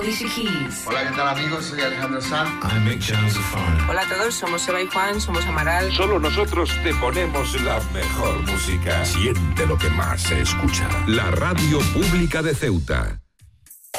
Alicia Keys. Hola, ¿qué tal amigos? Soy Alejandro Sanz. I'm Mick Jones of Foreigner. Hola a todos, somos Eva y Juan, somos Amaral. Solo nosotros te ponemos la mejor música. Siente lo que más se escucha. La radio pública de Ceuta.